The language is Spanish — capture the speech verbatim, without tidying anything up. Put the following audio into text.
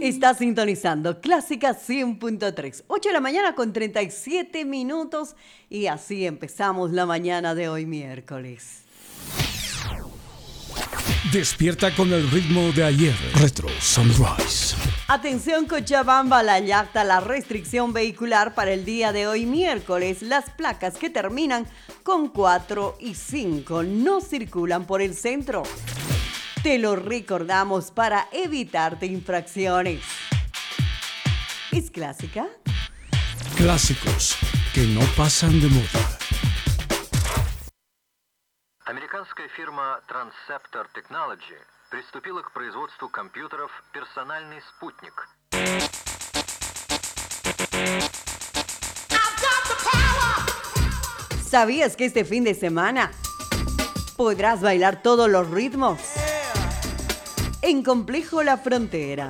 Está sintonizando Clásica cien punto tres. ocho de la mañana con treinta y siete minutos. Y así empezamos la mañana de hoy miércoles. Despierta con el ritmo de ayer. Retro Sunrise. Atención Cochabamba, La Llacta, la restricción vehicular para el día de hoy miércoles. Las placas que terminan con cuatro y cinco no circulan por el centro. Te lo recordamos para evitarte infracciones. ¿Es Clásica? Clásicos que no pasan de moda. Американская фирма Transceptor Technology приступила к производству компьютеров «Персональный спутник». ¿Sabías que este fin de semana podrás bailar todos los ritmos? En Complejo La Frontera.